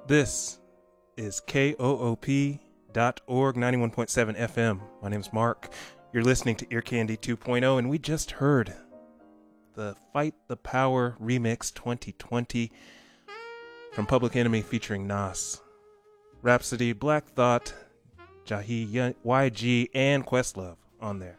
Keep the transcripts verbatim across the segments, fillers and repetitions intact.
This is K O O P dot org, ninety-one point seven F M. My name's Mark. You're listening to Ear Candy two point oh, and we just heard the Fight the Power Remix twenty twenty from Public Enemy featuring Nas, Rhapsody, Black Thought, Jahi, Y G, and Questlove on there.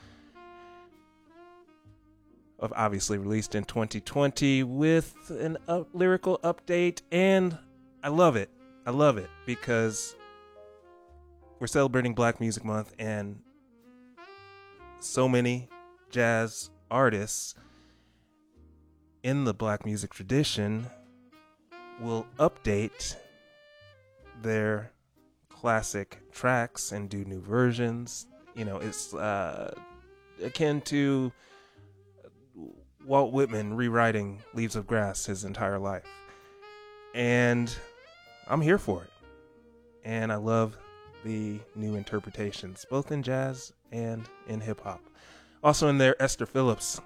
Of obviously released in twenty twenty with an up, lyrical update, and I love it. I love it because we're celebrating Black Music Month, and so many jazz artists in the Black music tradition will update their classic tracks and do new versions. You know, it's uh, akin to Walt Whitman rewriting Leaves of Grass his entire life. And I'm here for it. And I love the new interpretations, both in jazz and in hip-hop. Also in there, Esther Phillips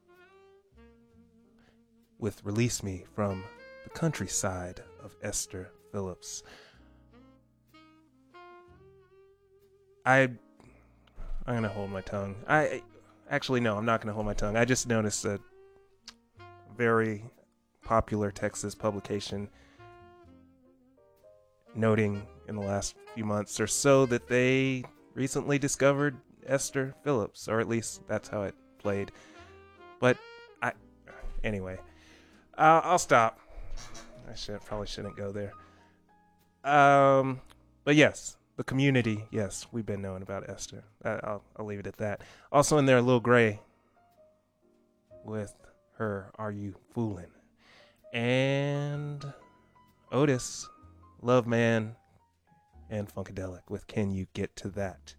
with Release Me from the countryside of Esther Phillips. I, I'm going to hold my tongue. I Actually, no, I'm not going to hold my tongue. I just noticed a very popular Texas publication noting in the last few months or so that they recently discovered Esther Phillips, or at least that's how it played. But I, anyway, uh, I'll stop. I should probably shouldn't go there. Um, but yes, the community, yes, we've been knowing about Esther. I, I'll I'll leave it at that. Also in there, Lil Gray with her "Are You Foolin'?" and Otis, Love Man, and Funkadelic with Can You Get to That?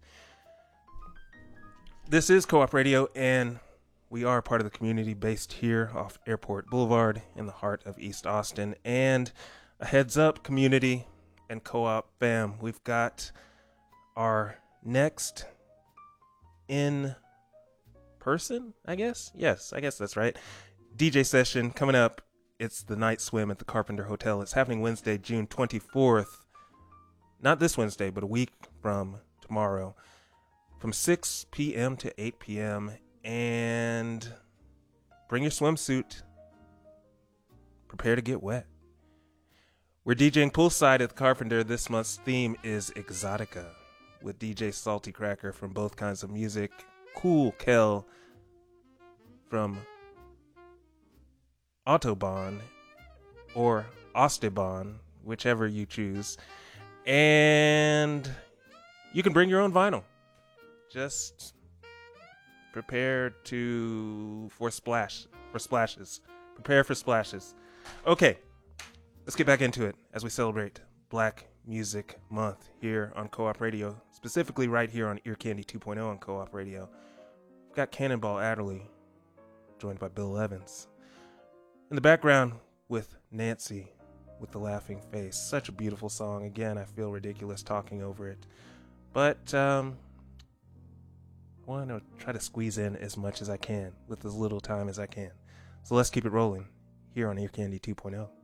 This is Co-op Radio, and we are part of the community based here off Airport Boulevard in the heart of East Austin. And a heads up, community and Co-op fam, we've got our next in person, I guess? Yes, I guess that's right. D J session coming up. It's the Night Swim at the Carpenter Hotel. It's happening Wednesday, June twenty-fourth. Not this Wednesday, but a week from tomorrow. From six p.m. to eight p.m. And bring your swimsuit. Prepare to get wet. We're DJing poolside at the Carpenter. This month's theme is Exotica with D J Salty Cracker from Both Kinds of Music. Cool Kel from Autobahn or Ostebahn, whichever you choose. And you can bring your own vinyl. Just prepare to for splash for splashes. Prepare for splashes. Okay, let's get back into it as we celebrate Black Music Month here on Co-op Radio, specifically right here on Ear Candy two point oh on Co-op Radio. We've got Cannonball Adderley, joined by Bill Evans. In the background with Nancy with the Laughing Face. Such a beautiful song. Again, I feel ridiculous talking over it. But um, I want to try to squeeze in as much as I can with as little time as I can. So let's keep it rolling here on Ear Candy two point oh.